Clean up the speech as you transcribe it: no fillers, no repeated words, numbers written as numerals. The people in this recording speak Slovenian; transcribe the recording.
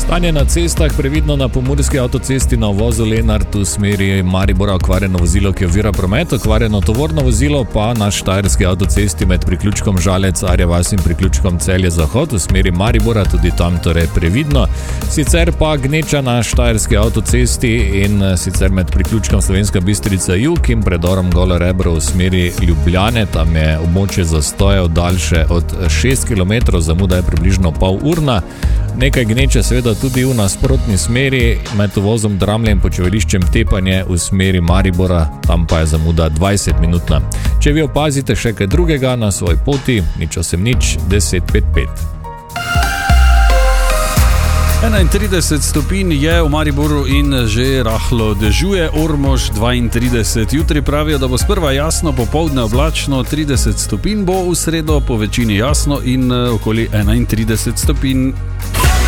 Stanje na cestah, previdno na pomurski avtocesti na uvozu Lenart v smeri Maribora okvarjeno vozilo, ki ovira promet, okvarjeno tovorno vozilo pa na štajerski avtocesti med priključkom Žalec, Arja vas in priključkom Celje Zahod v smeri Maribora, tudi tam torej previdno. Sicer pa gneča na štajerski avtocesti in sicer med priključkom Slovenska Bistrica Jug in predorom Golo Rebro v smeri Ljubljane, tam je območje zastojev daljše od 6 km, zamuda je približno pol urna. Nekaj gneče seveda tudi v nasprotni smeri med uvozom Dramlje in počivališčem Tepanje v smeri Maribora, tam pa je zamuda 20 minutna. Če vi opazite še kaj drugega na svoj poti, 080 1055. 31 stopinj je v Mariboru in že rahlo dežuje, Ormož 32. Jutri pravijo, da bo sprva jasno, popoldne oblačno, 30 stopinj bo v sredo, po večini jasno in okoli 31 stopinj.